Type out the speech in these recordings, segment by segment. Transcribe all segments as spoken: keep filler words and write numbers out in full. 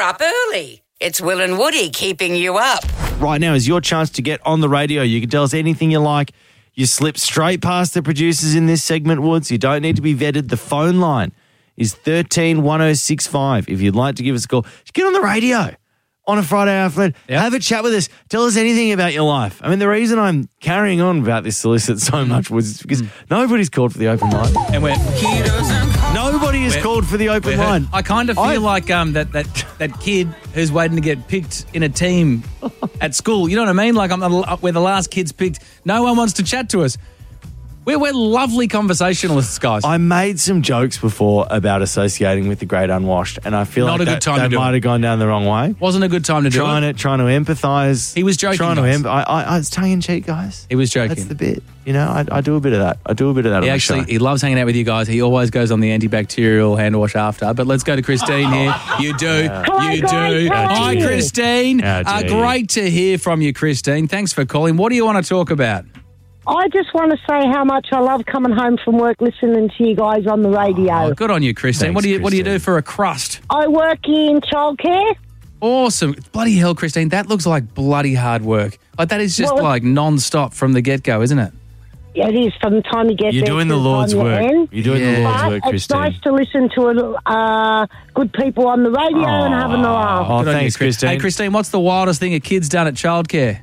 up early. It's Will and Woody keeping you up. Right now is your chance to get on the radio. You can tell us anything you like. You slip straight past the producers in this segment, Woods. You don't need to be vetted. The phone line is one three one oh six five. If you'd like to give us a call, just get on the radio on a Friday afternoon. Yep. Have a chat with us. Tell us anything about your life. I mean, the reason I'm carrying on about this solicit so much was because mm. nobody's called for the open line. And we're... Nobody has we're, called for the open line. I kind of feel I, like um, that, that that kid who's waiting to get picked in a team at school. You know what I mean? Like I'm we're the last kids picked. No one wants to chat to us. We're, we're lovely conversationalists, guys. I made some jokes before about associating with the great unwashed, and I feel Not like a that, good time that to do might it. have gone down the wrong way. Wasn't a good time to do trying it. To, trying to empathise. He was joking, Trying to guys. em- I, I, I, it's tongue-in-cheek, guys. He was joking. That's the bit. You know, I, I do a bit of that. I do a bit of that He on actually, the show. he loves hanging out with you guys. He always goes on the antibacterial hand wash after. But let's go to Christine here. You do. Hi, you guys. do. How Hi, are you? Christine. How Uh, dare you. great to hear from you, Christine. Thanks for calling. What do you want to talk about? I just want to say how much I love coming home from work listening to you guys on the radio. Oh, good on you, Christine. Thanks, what do you What do you do Christine. for a crust? I work in childcare. Awesome. Bloody hell, Christine. That looks like bloody hard work. Like that is just Well, like non-stop from the get-go, isn't it? It is from the time you get You're there doing to the the Lord's time you work. end. You're doing Yeah. the Lord's But work, it's Christine. nice to listen to uh, good people on the radio and having a laugh. Oh, Good on thanks, you, Chris. Christine. Hey, Christine, what's the wildest thing a kid's done at childcare?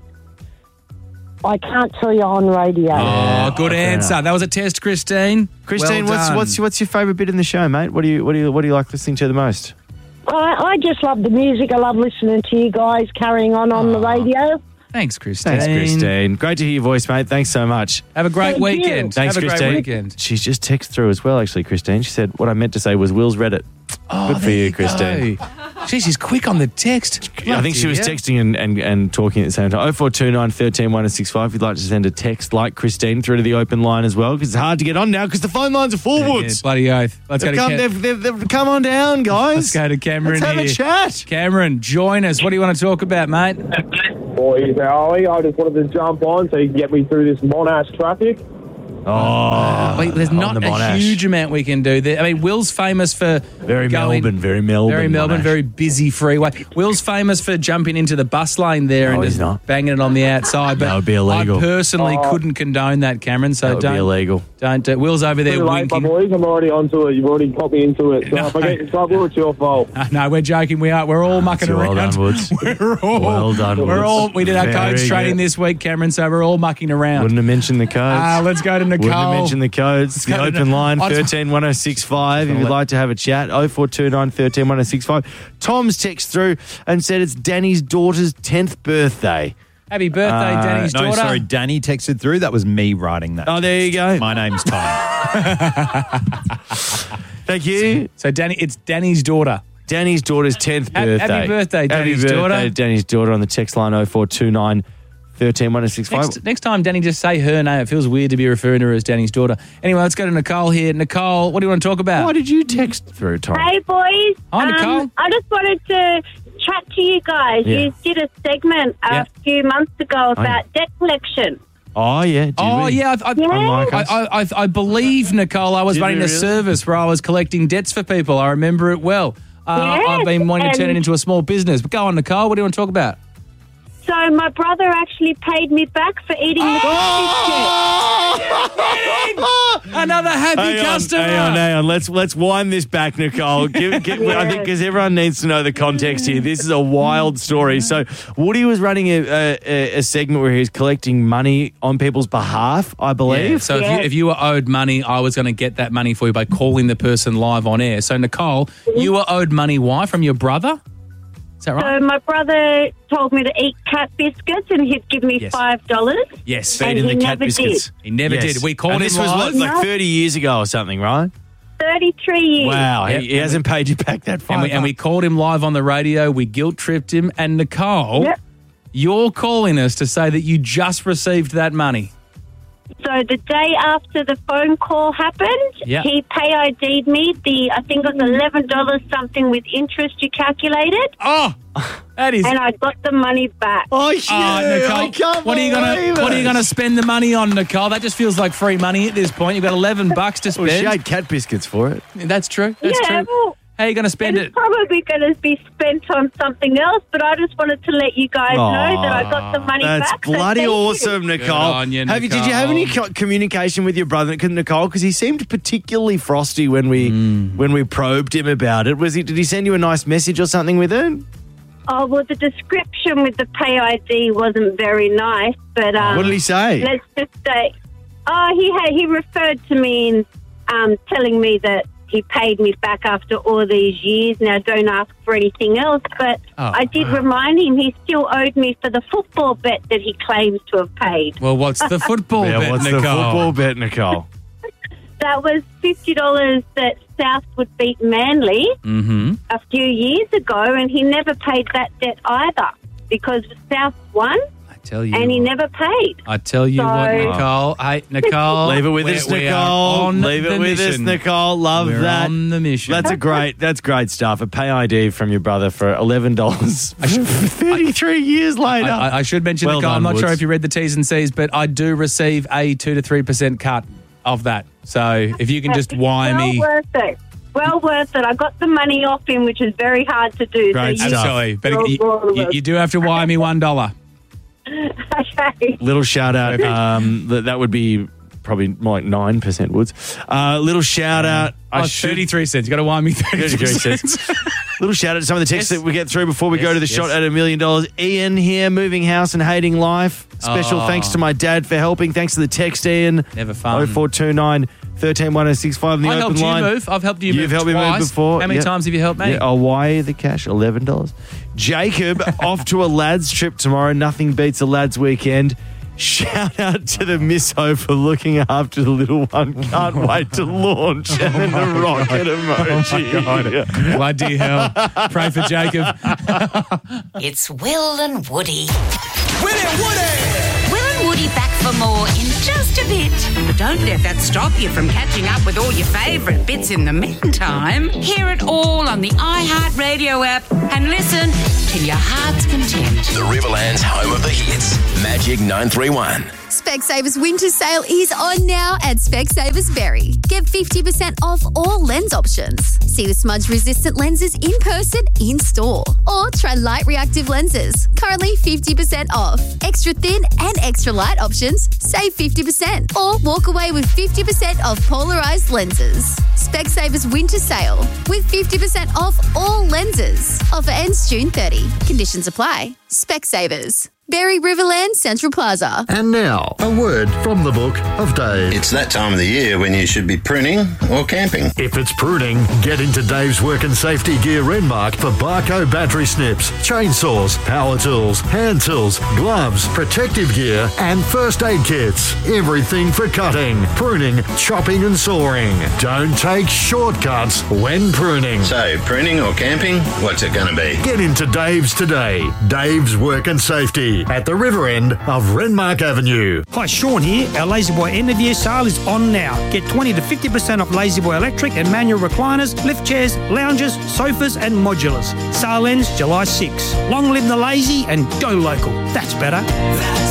I can't tell you on radio. Oh, good fair answer. enough. That was a test, Christine. Christine, Well what's done. what's what's your favourite bit in the show, mate? What do you what do you what do you like listening to the most? I, I just love the music. I love listening to you guys carrying on on the radio. Thanks, Christine. Thanks, Christine. Great to hear your voice, mate. Thanks so much. Have a great Thank you. weekend. Thanks, Have a Christine. great weekend. She's just texted through as well, actually, Christine. She said, what I meant to say was Will's read it. Oh, Good for there you, you Christine. go. Gee, she's quick on the text. I think she was Bloody texting and, and, and talking at the same time. oh four two nine, one three, one oh six five if you'd like to send a text like Christine through to the open line as well, because it's hard to get on now because the phone lines are full, hell. Yeah, Woods. bloody oath. Let's go They've to come, Cam- they've, they've, they've come on down, guys. Let's go to Cameron Let's have here. a chat. Cameron, join us. What do you want to talk about, mate? Boys, how are you? I just wanted to jump on so you can get me through this Monash traffic. Oh, Wait, there's on not the a Monash. huge amount we can do there. I mean, Will's famous for Very going, Melbourne, very Melbourne. very Melbourne, Monash. very busy freeway. Will's famous for jumping into the bus lane there No, and he's just not. banging it on the outside. But That would be illegal. I personally Oh. couldn't condone that, Cameron. So That would don't be illegal. don't. do- Will's over there Too late, my winking. boys. I'm already onto it. You've already got me into it. So No. if I get in trouble, it's your fault. Uh, no, we're joking. We are. We're all mucking Well around. done, Woods. We're all. Well done, We're Woods. all. We did our Very codes training good. this week, Cameron. So we're all mucking around. Wouldn't have mentioned the codes. Ah, let's go to Nicole. Wouldn't have mentioned the codes. The go to open Nic- line, I just- one three one oh six five. If you'd like to have a chat, oh four two nine, one three one oh six five. Tom's text through and said it's Danny's daughter's tenth birthday. Happy birthday, Uh, Danny's No, daughter. sorry, Danny texted through. That was me writing that. Oh, there you go. My name's Tom. Thank you. So Danny, it's Danny's daughter. Danny's daughter's tenth Ha- birthday. happy birthday, Danny's happy birthday, daughter. Danny's daughter on the text line oh four two nine, one three one oh six five. Next, next time, Danny, just say her name. It feels weird to be referring to her as Danny's daughter. Anyway, let's go to Nicole here. Nicole, what do you want to talk about? Why did you text through, Tom? Hey, boys. Hi, Nicole. Um, I just wanted to chat to you guys. Yeah. You did a segment Yeah. a few months ago about yeah. debt collection. Oh, yeah. Did Oh, we? yeah. I, I, Unlike I, us. I, I, I believe, Nicole, I was Did running we a really? service where I was collecting debts for people. I remember it well. Uh, Yes, I've been wanting to turn it and- into a small business. But go on, Nicole. What do you want to talk about? So my brother actually paid me back for eating the Oh! Another happy Hang on, customer. hang on, hang on. Let's let's wind this back, Nicole. Give, give, I think because everyone needs to know the context here. This is a wild story. So Woody was running a, a, a segment where he was collecting money on people's behalf, I believe. Yeah, so if, you, Yes. if you were owed money, I was going to get that money for you by calling the person live on air. So, Nicole, you were owed money. Why? From your brother? Is that right? So my brother told me to eat cat biscuits and he'd give me Yes. five dollars. Yes. And Feed in he the cat never biscuits. He never Yes. did. We called and him this was live. what, like thirty years ago or something, right? thirty-three years. Wow, Yep. he, he hasn't paid you back that far. And we, and we called him live on the radio. We guilt tripped him. And Nicole, Yep. you're calling us to say that you just received that money. So the day after the phone call happened, Yeah. he pay I D'd me the, I think it was eleven dollars something with interest you calculated, Oh, that is. and I got the money back. Oh, Oh, yeah, Nicole, I can't what are you gonna believe What are you it. gonna spend the money on, Nicole? That just feels like free money at this point. You've got eleven bucks to Well, she spend. ate cat biscuits for it. That's true. That's yeah, true. well, How are you going to spend it's it? probably probably going to be spent on something else, but I just wanted to let you guys know that I got the money That's back. so bloody thank you. awesome, Nicole. on you, have you, did you have any co- communication with your brother, Nicole? Because he seemed particularly frosty when we Mm. when we probed him about it. Was he? Did he send you a nice message or something with it? Oh, well, the description with the pay I D wasn't very nice, but... Um, What did he say? Let's just say... Oh, he had, he referred to me in um, telling me that he paid me back after all these years. Now, don't ask for anything else, but Oh. I did remind him he still owed me for the football bet that he claims to have paid. Well, what's the football Yeah, bet, what's Nicole? the football bet, Nicole? That was fifty dollars that South would beat Manly Mm-hmm. a few years ago, and he never paid that debt either because South won I tell you and he what. never paid. I tell you So- what, Nicole. Hey, Nicole. Leave it with we- us, we are Nicole. on Leave it the with us, mission. Nicole. Love We're that. on the mission. That's a great. That's great stuff. A pay I D from your brother for eleven dollars. Thirty-three years later. I, I- I should mention, Well Nicole, done, I'm not Woods. sure if you read the T's and C's, but I do receive a two to three percent cut of that. So if you can just wire well me. worth it. Well worth it. I got the money off him, which is very hard to do. Great so you- stuff. Absolutely. But Well, you, well, you, you do have to wire me one dollar. Okay. Little shout out. Um, that, that would be probably more like nine percent Woods. Uh, little shout out. I Oh, should- thirty-three cents. You got to wire me thirty-three thirty-three cents. Little shout out to some of the texts Yes. that we get through before we go Yes, to the yes. shot at a million dollars. Ian here, moving house and hating life. Special Oh. thanks to my dad for helping. Thanks to the text, Ian. Never fun. oh four two nine, one three one oh six five in the I open helped you line. move. I've helped you You've move helped me move twice. before. How many Yep. times have you helped me? Yeah, I'll wire you the cash, eleven dollars. Jacob, off to a lads trip tomorrow. Nothing beats a lads weekend. Shout out to the misso for looking after the little one. Can't wait to launch. And then the rocket emoji. Bloody hell. Pray for Jacob. It's Will and Woody. Will and Woody! Will and Woody back for more in just a bit. But don't let that stop you from catching up with all your favourite bits in the meantime. Hear it all on the iHeartRadio app and listen till your heart's content. The Riverland's home of the hits. Magic nine three one. Specsavers winter sale is on now at Specsavers Berry. Get fifty percent off all lens options. See the smudge-resistant lenses in person, in store. Or try light reactive lenses. Currently fifty percent off. Extra thin and extra light options, save fifty percent. Or walk away with fifty percent off polarized lenses. Specsavers winter sale with fifty percent off all lenses. Offer ends June thirtieth. Conditions apply. Specsavers. Berry Riverland Central Plaza. And now, a word from the book of Dave. It's that time of the year when you should be pruning or camping. If it's pruning, get into Dave's Work and Safety Gear Renmark for Barco battery snips, chainsaws, power tools, hand tools, gloves, protective gear, and first aid kits. Everything for cutting, pruning, chopping, and sawing. Don't take shortcuts when pruning. So, pruning or camping, what's it going to be? Get into Dave's today. Dave's Work and Safety at the river end of Renmark Avenue. Hi, Sean here. Our LazyBoy end of year sale is on now. Get twenty to fifty percent off LazyBoy electric and manual recliners, lift chairs, lounges, sofas, and modulars. Sale ends July sixth. Long live the lazy and go local. That's better. That's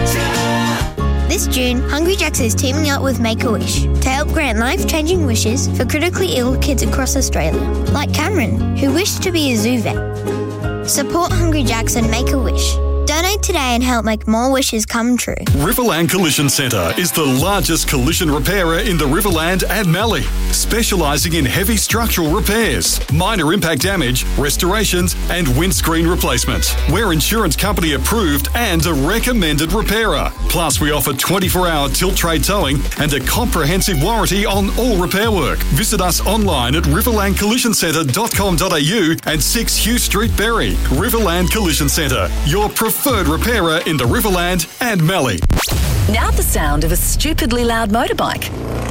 better. This June, Hungry Jack's is teaming up with Make-A-Wish to help grant life-changing wishes for critically ill kids across Australia, like Cameron, who wished to be a zoo vet. Support Hungry Jack's and Make-A-Wish. Donate today and help make more wishes come true. Riverland Collision Centre is the largest collision repairer in the Riverland and Mallee, specialising in heavy structural repairs, minor impact damage, restorations and windscreen replacements. We're insurance company approved and a recommended repairer. Plus we offer twenty-four hour tilt trade towing and a comprehensive warranty on all repair work. Visit us online at riverland collision centre dot com dot a u and six Hugh Street, Berry. Riverland Collision Centre, your preferred repairer in the Riverland and Mallee. Now the sound of a stupidly loud motorbike.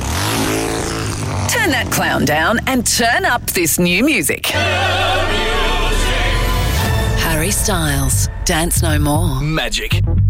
Turn that clown down and turn up this new music. Harry Styles, Dance No More. Magic